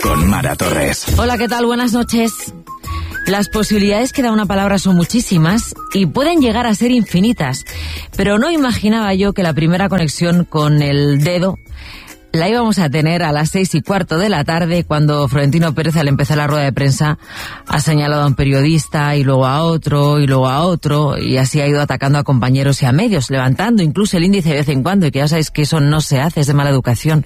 con Mara Torres. Hola, ¿qué tal? Buenas noches. Las posibilidades que da una palabra son muchísimas y pueden llegar a ser infinitas, pero no imaginaba yo que la primera conexión con el dedo la íbamos a tener a las 6:15 de la tarde, cuando Florentino Pérez, al empezar la rueda de prensa, ha señalado a un periodista y luego a otro y luego a otro, y así ha ido atacando a compañeros y a medios, levantando incluso el índice de vez en cuando, y que ya sabéis que eso no se hace, es de mala educación.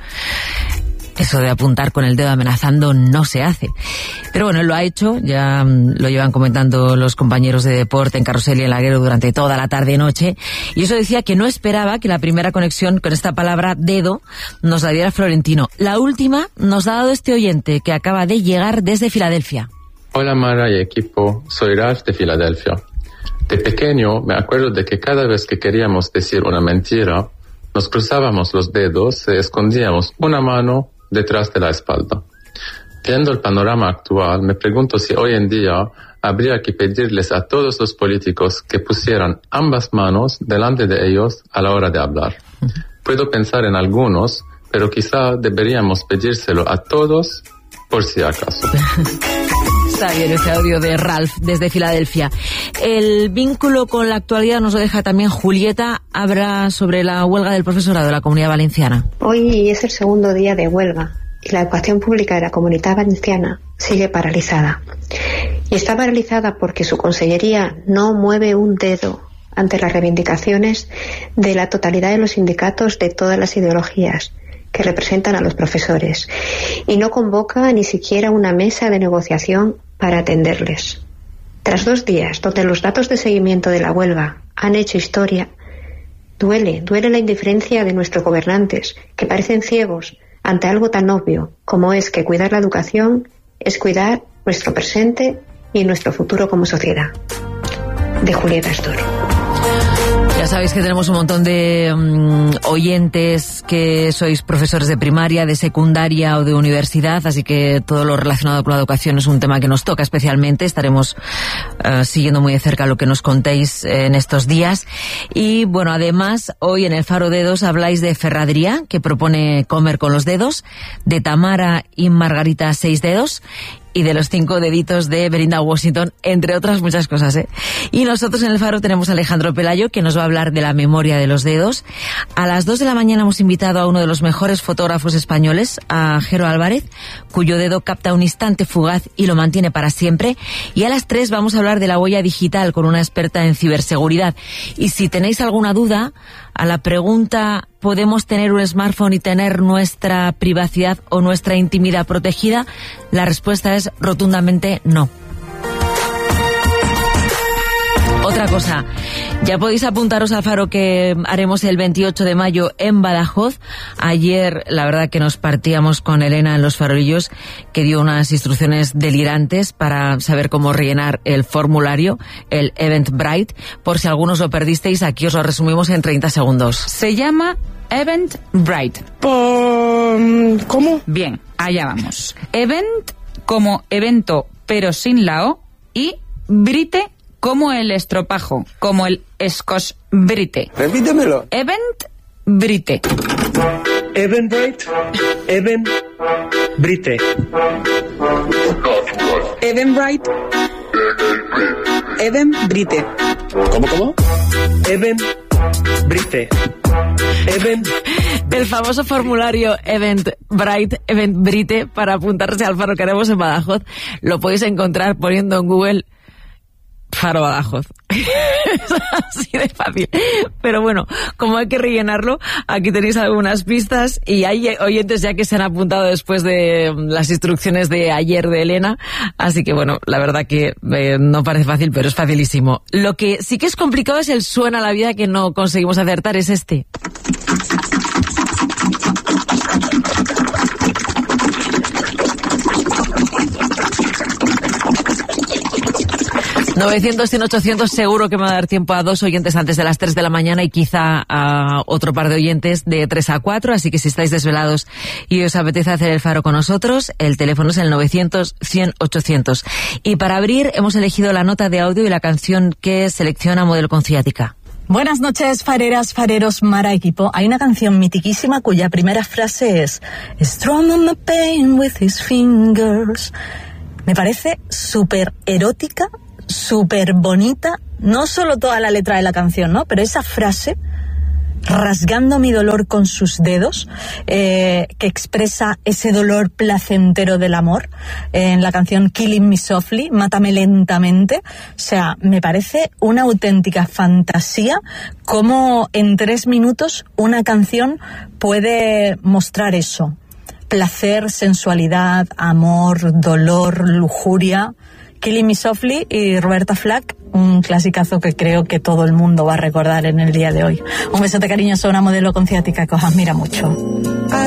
Eso de apuntar con el dedo amenazando no se hace. Pero bueno, él lo ha hecho, ya lo llevan comentando los compañeros de deporte en Carrusel y en Laguero durante toda la tarde y noche. Y eso decía que no esperaba que la primera conexión con esta palabra dedo nos la diera Florentino. La última nos ha dado este oyente que acaba de llegar desde Filadelfia. Hola Mara y equipo, soy Ralph de Filadelfia. De pequeño me acuerdo de que cada vez que queríamos decir una mentira, nos cruzábamos los dedos y escondíamos una mano detrás de la espalda. Viendo el panorama actual, me pregunto si hoy en día habría que pedirles a todos los políticos que pusieran ambas manos delante de ellos a la hora de hablar. Puedo pensar en algunos, pero quizá deberíamos pedírselo a todos por si acaso. Está bien ese audio de Ralph desde Filadelfia. El vínculo con la actualidad nos lo deja también Julieta. Habla sobre la huelga del profesorado de la Comunidad Valenciana. Hoy es el segundo día de huelga y la educación pública de la Comunidad Valenciana sigue paralizada. Y está paralizada porque su consellería no mueve un dedo ante las reivindicaciones de la totalidad de los sindicatos de todas las ideologías que representan a los profesores, y no convoca ni siquiera una mesa de negociación para atenderles. Tras 2 días donde los datos de seguimiento de la huelga han hecho historia, duele la indiferencia de nuestros gobernantes, que parecen ciegos ante algo tan obvio como es que cuidar la educación es cuidar nuestro presente y nuestro futuro como sociedad. De Julieta Astor. Ya sabéis que tenemos un montón de oyentes que sois profesores de primaria, de secundaria o de universidad, así que todo lo relacionado con la educación es un tema que nos toca especialmente. Estaremos siguiendo muy de cerca lo que nos contéis en estos días. Y bueno, además, hoy en el Faro Dedos habláis de Ferradría, que propone comer con los dedos, de Tamara y Margarita 6 dedos, y de los 5 deditos de Belinda Washington, entre otras muchas cosas, ¿eh? Y nosotros en el Faro tenemos a Alejandro Pelayo, que nos va a hablar de la memoria de los dedos. A las 2 de la mañana hemos invitado a uno de los mejores fotógrafos españoles, a Jero Álvarez, cuyo dedo capta un instante fugaz y lo mantiene para siempre. Y a las 3 vamos a hablar de la huella digital con una experta en ciberseguridad. Y si tenéis alguna duda, a la pregunta ¿podemos tener un smartphone y tener nuestra privacidad o nuestra intimidad protegida? La respuesta es rotundamente no. Otra cosa, ya podéis apuntaros al Faro que haremos el 28 de mayo en Badajoz. Ayer, la verdad que nos partíamos con Elena en Los Farolillos, que dio unas instrucciones delirantes para saber cómo rellenar el formulario, el Eventbrite. Por si algunos lo perdisteis, aquí os lo resumimos en 30 segundos. Se llama Eventbrite. ¿Cómo? Bien, allá vamos. Event como evento, pero sin la O, y Brite como el estropajo, como el Scotch Brite. Repítemelo. Eventbrite. Eventbrite. Eventbrite. Eventbrite. Eventbrite. ¿Cómo? Eventbrite. El famoso formulario Eventbrite para apuntarse al Faro que haremos en Badajoz lo podéis encontrar poniendo en Google Faro Badajoz. Es así de fácil. Pero bueno, como hay que rellenarlo, aquí tenéis algunas pistas y hay oyentes ya que se han apuntado después de las instrucciones de ayer de Elena. Así que bueno, la verdad que no parece fácil, pero es facilísimo. Lo que sí que es complicado es el suena a la vida que no conseguimos acertar, es este. 900-100-800, seguro que me va a dar tiempo a 2 oyentes antes de las 3 de la mañana y quizá a otro par de oyentes de 3 a 4, así que si estáis desvelados y os apetece hacer el Faro con nosotros, el teléfono es el 900-100-800. Y para abrir hemos elegido la nota de audio y la canción que selecciona Modelo con Ciática. Buenas noches, fareras, fareros, Mara equipo. Hay una canción mitiquísima cuya primera frase es "Strumming my pain with his fingers". Me parece súper erótica, súper bonita, no solo toda la letra de la canción, ¿no? Pero esa frase, rasgando mi dolor con sus dedos, que expresa ese dolor placentero del amor, en la canción Killing Me Softly, Mátame Lentamente. O sea, me parece una auténtica fantasía cómo en 3 minutos una canción puede mostrar eso: placer, sensualidad, amor, dolor, lujuria. Killing Me Softly y Roberta Flack, un clasicazo que creo que todo el mundo va a recordar en el día de hoy. Un besote cariñoso a una modelo con ciática que os admira mucho.